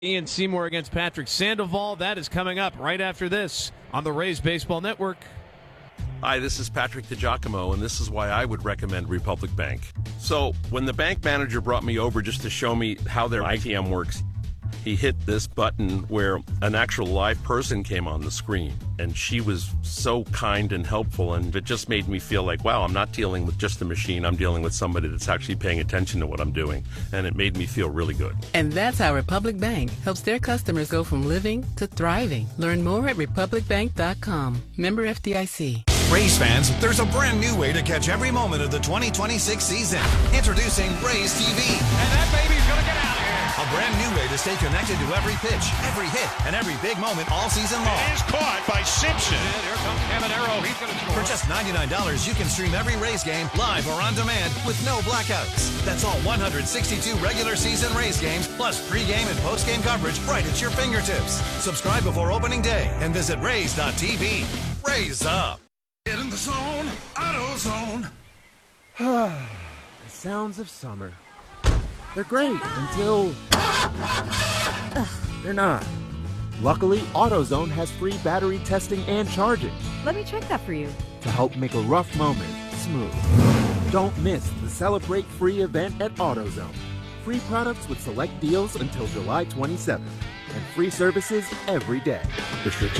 Ian Seymour against Patrick Sandoval. That is coming up right after this on the Rays Baseball Network. Hi, this is Patrick DiGiacomo, and this is why I would recommend Republic Bank. So, when the bank manager brought me over just to show me how their ITM works, he hit this button where an actual live person came on the screen, and she was so kind and helpful, and it just made me feel like, wow, I'm not dealing with just a machine, I'm dealing with somebody that's actually paying attention to what I'm doing, and it made me feel really good. And that's how Republic Bank helps their customers go from living to thriving. Learn more at republicbank.com. Member FDIC. Rays fans, there's a brand new way to catch every moment of the 2026 season. Introducing Rays TV. And that baby's going to get out of here. A brand new way to stay connected to every pitch, every hit, and every big moment all season long. It is caught by Simpson. And here comes Caminero. He's going to score. For just $99, you can stream every Rays game live or on demand with no blackouts. That's all 162 regular season Rays games, plus pregame and postgame coverage right at your fingertips. Subscribe before opening day and visit Rays.tv. Rays up. Get in the zone, AutoZone. The sounds of summer. They're great until they're not. Luckily, AutoZone has free battery testing and charging Let me check that for you. to help make a rough moment smooth. Don't miss the Celebrate Free event at AutoZone. Free products with select deals until July 27th, and free services every day. Restrictions